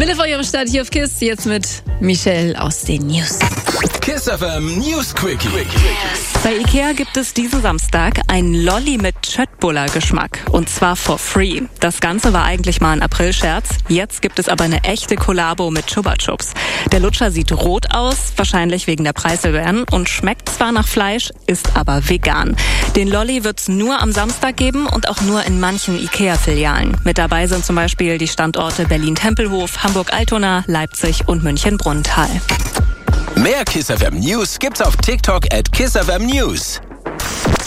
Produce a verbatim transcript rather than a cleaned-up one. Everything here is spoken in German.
Mille vor ihrem Start hier auf KISS, jetzt mit Michelle aus den News. KISS F M News Quickie. Bei Ikea gibt es diesen Samstag ein Lolli mit Chöttbuller-Geschmack. Und zwar for free. Das Ganze war eigentlich mal ein Aprilscherz. Jetzt gibt es aber eine echte Kollabo mit Chupa Chups. Der Lutscher sieht rot aus, wahrscheinlich wegen der Preiserhöhung, und schmeckt zwar nach Fleisch, ist aber vegan. Den Lolli wird's nur am Samstag geben und auch nur in manchen Ikea-Filialen. Mit dabei sind zum Beispiel die Standorte Berlin-Tempelhof, Hamburg-Altona, Leipzig und München-Brunnthal. Mehr KISS F M News gibt's auf TikTok at KISS F M News.